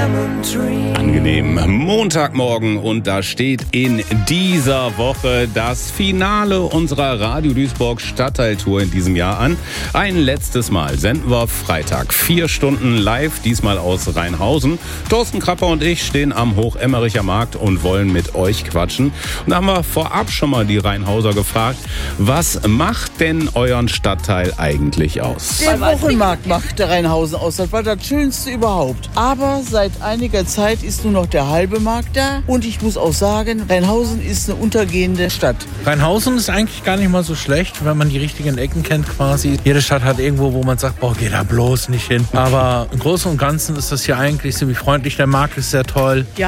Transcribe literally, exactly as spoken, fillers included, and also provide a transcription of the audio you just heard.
Angenehm Montagmorgen und da steht in dieser Woche das Finale unserer Radio Duisburg Stadtteiltour in diesem Jahr an. Ein letztes Mal senden wir Freitag vier Stunden live, diesmal aus Rheinhausen. Thorsten Krapper und ich stehen am Hochemmericher Markt und wollen mit euch quatschen. Und da haben wir vorab schon mal die Rheinhauser gefragt, was macht denn euren Stadtteil eigentlich aus? Der Wochenmarkt macht der Rheinhausen aus. Das war das Schönste überhaupt. Aber seit einiger Zeit ist nur noch der halbe Markt da. Und ich muss auch sagen, Rheinhausen ist eine untergehende Stadt. Rheinhausen ist eigentlich gar nicht mal so schlecht, wenn man die richtigen Ecken kennt quasi. Jede Stadt hat irgendwo, wo man sagt, boah, geh da bloß nicht hin. Aber im Großen und Ganzen ist das hier eigentlich ziemlich freundlich. Der Markt ist sehr toll. Ja,